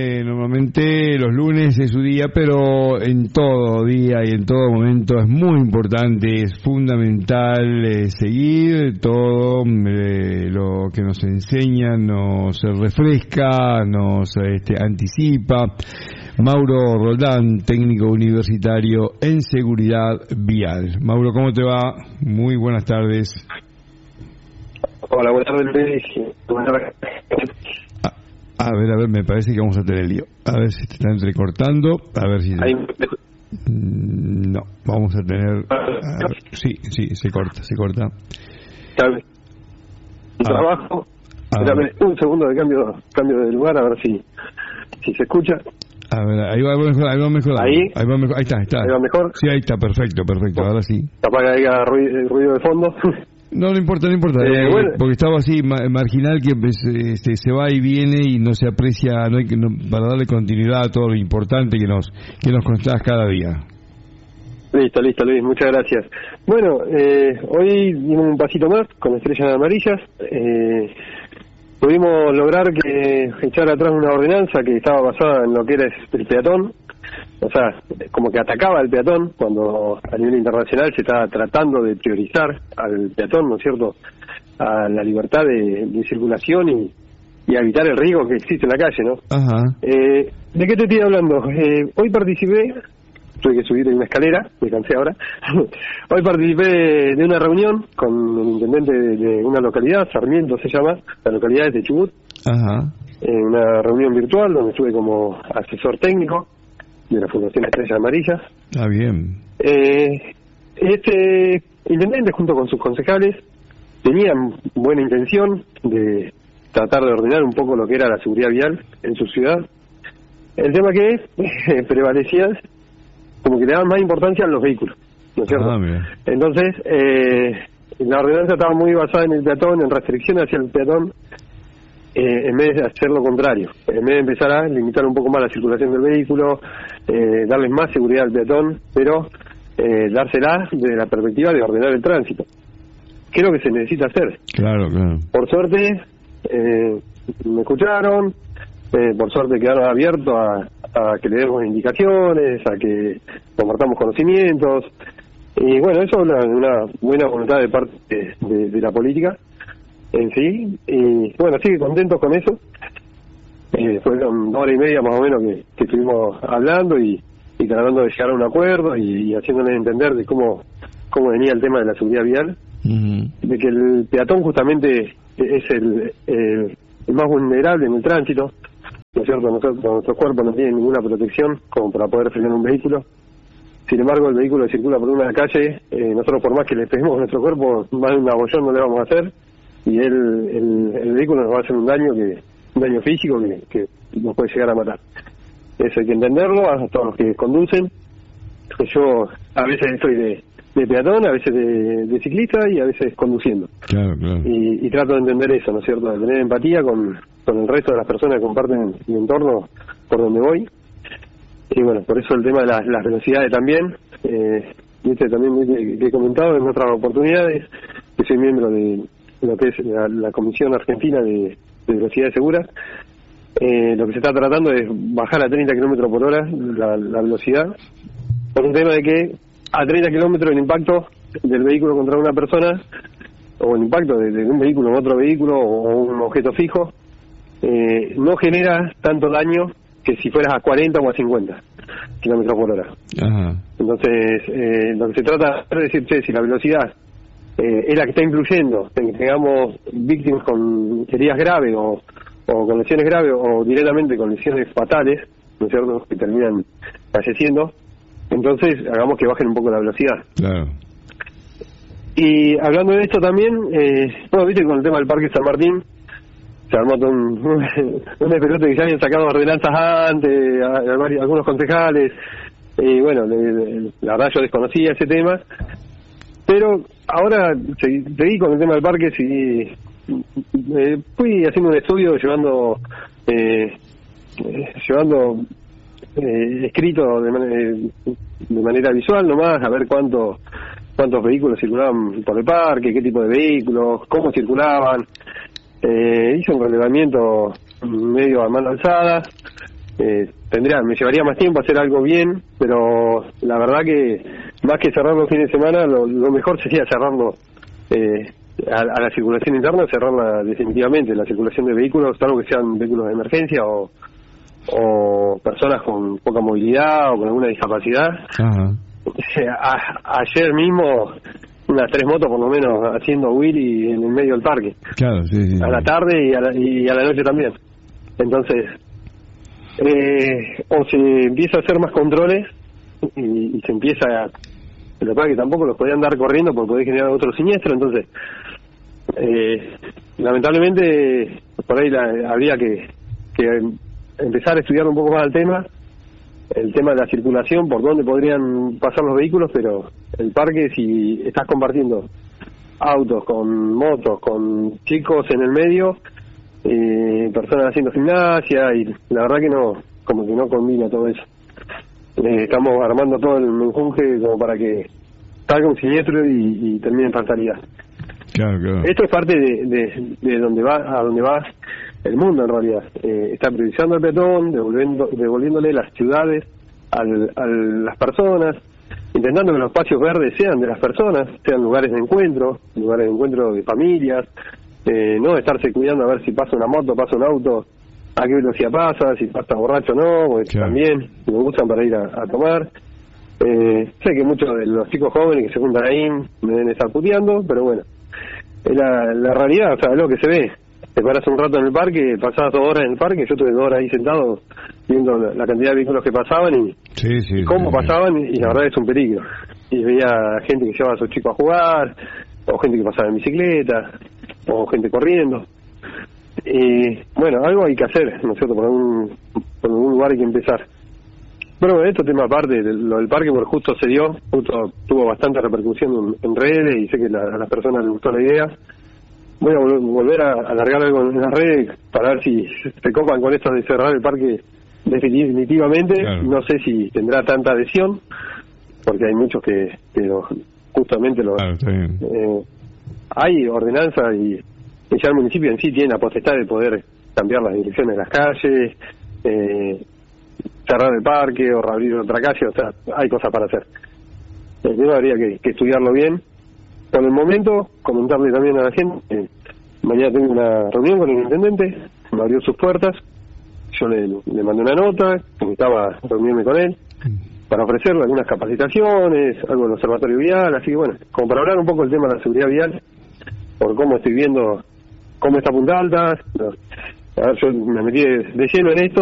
Normalmente los lunes es su día, pero en todo día y en todo momento es muy importante, es fundamental seguir todo lo que nos enseñan, nos refresca, nos anticipa. Mauro Roldán, técnico universitario en seguridad vial. Mauro, ¿cómo te va? Muy buenas tardes. Hola, buenas tardes. A ver, me parece que vamos a tener lío. A ver si te está entrecortando. A ver si... No, vamos a tener... Sí, se corta. Trabajo. Espérame un segundo de cambio de lugar, a ver si se escucha. A ver, ahí va mejor. Ahí está. ¿Ahí va mejor? Sí, ahí está, perfecto, ahora sí. Capaz que haya ruido de fondo. No importa, bueno. porque estaba así marginal que se va y viene y no se aprecia, para darle continuidad a todo lo importante que nos contás cada día. Listo, Luis, muchas gracias. Bueno, hoy dimos un pasito más con estrellas amarillas. Pudimos lograr que echar atrás una ordenanza que estaba basada en lo que era el peatón. O sea, como que atacaba al peatón cuando a nivel internacional se está tratando de priorizar al peatón, ¿no es cierto?, a la libertad de circulación y a evitar el riesgo que existe en la calle, ¿no? Ajá. ¿De qué te estoy hablando? Hoy participé, tuve que subir en una escalera, me cansé ahora. Hoy participé de una reunión con el intendente de una localidad, Sarmiento se llama, la localidad es de Chubut. Ajá. En una reunión virtual donde estuve como asesor técnico de la Fundación Estrellas Amarillas. Ah, bien. Este intendente junto con sus concejales tenían buena intención de tratar de ordenar un poco lo que era la seguridad vial en su ciudad. El tema que prevalecía como que le daban más importancia a los vehículos, ¿no es cierto? Entonces, la ordenanza estaba muy basada en el peatón, en restricciones hacia el peatón, en vez de hacer lo contrario, en vez de empezar a limitar un poco más la circulación del vehículo, darles más seguridad al peatón, pero dársela desde la perspectiva de ordenar el tránsito. ¿Qué es lo que se necesita hacer? Claro. Por suerte, me escucharon, por suerte quedaron abiertos a que le demos indicaciones, a que compartamos conocimientos, y bueno, eso habla de una buena voluntad de parte de la política en sí, y bueno, así que contentos con eso. Fueron 2 horas y media más o menos que estuvimos hablando y tratando de llegar a un acuerdo y haciéndoles entender de cómo venía el tema de la seguridad vial, de que el peatón justamente es el más vulnerable en el tránsito, ¿no es cierto? Nuestro cuerpo no tiene ninguna protección como para poder frenar un vehículo. Sin embargo, el vehículo que circula por una calle, nosotros por más que le peguemos a nuestro cuerpo, más de un abollón no le vamos a hacer, y el vehículo nos va a hacer un daño físico que nos puede llegar a matar. Eso hay que entenderlo a todos los que conducen. Yo a veces estoy de peatón, a veces de ciclista y a veces conduciendo. Claro. Y trato de entender eso, ¿no es cierto? De tener empatía con el resto de las personas que comparten mi entorno por donde voy. Y bueno, por eso el tema de las velocidades también. También que he comentado en otras oportunidades, que soy miembro de lo que es la Comisión Argentina de Velocidades Seguras. Lo que se está tratando es bajar a 30 kilómetros por hora la velocidad, por un tema de que a 30 kilómetros el impacto del vehículo contra una persona, o el impacto de un vehículo en otro vehículo o un objeto fijo, no genera tanto daño que si fueras a 40 o a 50 kilómetros por hora. Ajá. Entonces, lo que se trata es decir, si la velocidad es la que está influyendo en que tengamos víctimas con heridas graves o con lesiones graves o directamente con lesiones fatales, ¿no es cierto?, que terminan falleciendo, entonces hagamos que bajen un poco la velocidad. Claro. Y hablando de esto también, viste, con el tema del Parque San Martín, se armó todo un despelote que ya habían sacado ordenanzas antes, algunos concejales, y bueno, la verdad yo desconocía ese tema, pero ahora seguí con el tema del parque, fui haciendo un estudio llevando escrito de manera visual nomás, a ver cuántos vehículos circulaban por el parque, qué tipo de vehículos, cómo circulaban. Hice un relevamiento medio a mano alzada, me llevaría más tiempo hacer algo bien, pero la verdad que más que cerrarlo el fin de semana, lo mejor sería cerrarlo a la circulación interna, cerrarla definitivamente, la circulación de vehículos, salvo que sean vehículos de emergencia o personas con poca movilidad o con alguna discapacidad. Ajá. Ayer mismo unas 3 motos por lo menos haciendo wheelie en el medio del parque. Claro, sí. A la tarde y a la noche también. Entonces, o se empieza a hacer más controles y se empieza a... Lo que pasa es que tampoco los podían dar corriendo porque podía generar otro siniestro, entonces lamentablemente por ahí habría que empezar a estudiar un poco más el tema de la circulación, por dónde podrían pasar los vehículos, pero el parque, si estás compartiendo autos con motos, con chicos en el medio, personas haciendo gimnasia, y la verdad que como que no combina todo eso. Estamos armando todo el menjunje como para que salga un siniestro y termine en fatalidad. Claro. Esto es parte de donde va el mundo en realidad. Está priorizando al peatón, devolviéndole las ciudades a las personas, intentando que los espacios verdes sean de las personas, sean lugares de encuentro de familias, no estarse cuidando a ver si pasa una moto, pasa un auto, a qué velocidad pasa, si pasa borracho o no, porque también lo usan para ir a tomar. Sé que muchos de los chicos jóvenes que se juntan ahí me deben estar puteando, pero bueno, es la realidad, o sea, es lo que se ve. Te paras un rato en el parque, pasabas 2 horas en el parque, yo estuve 2 horas ahí sentado viendo la cantidad de vehículos que pasaban y cómo pasaban, y la verdad es un peligro. Y veía gente que llevaba a sus chicos a jugar, o gente que pasaba en bicicleta, o gente corriendo. Y bueno, algo hay que hacer, ¿no es cierto? Por algún lugar hay que empezar. Pero bueno, esto tema aparte, lo del parque, porque justo tuvo bastante repercusión en redes, y sé que a las personas les gustó la idea. Voy a volver a alargar algo en las redes para ver si se copan con esto de cerrar el parque definitivamente. Claro. No sé si tendrá tanta adhesión, porque hay muchos que justamente hay ordenanza y ya el municipio en sí tiene la potestad de poder cambiar las direcciones de las calles, cerrar el parque o reabrir otra calle, o sea, hay cosas para hacer. El tema habría que estudiarlo bien. Por el momento, comentarle también a la gente, mañana tengo una reunión con el intendente, me abrió sus puertas, yo le mandé una nota, necesitaba reunirme con él, para ofrecerle algunas capacitaciones, algo del observatorio vial, así que bueno, como para hablar un poco del tema de la seguridad vial, por cómo estoy viendo cómo está Punta Alta. A ver, yo me metí de lleno en esto.